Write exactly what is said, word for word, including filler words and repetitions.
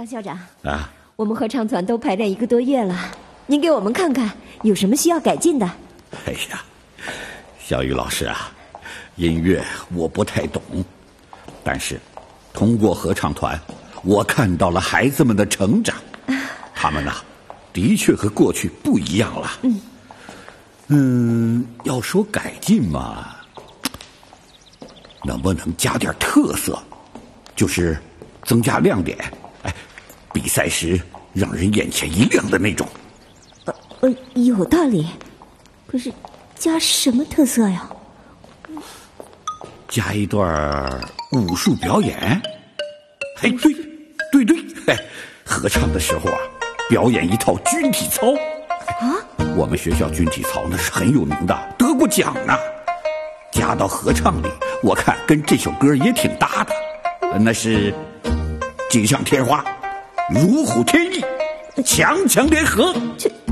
张校长啊， 我们合唱团都排练一个多月了，您给我们看看有什么需要改进的。 哎呀，小雨老师啊，音乐我不太懂，但是通过合唱团我看到了孩子们的成长，他们啊的确和过去不一样了。嗯嗯，要说改进嘛，能不能加点特色，就是增加亮点，哎，比赛时让人眼前一亮的那种。 呃呃，有道理，可是加什么特色呀？ 加一段武术表演。哎，对对对，哎，合唱的时候啊，表演一套军体操。 啊， 我们学校军体操那是很有名的，得过奖呢。加到合唱里，我看跟这首歌也挺搭的，那是锦上添花，如虎添翼，强强联合。 这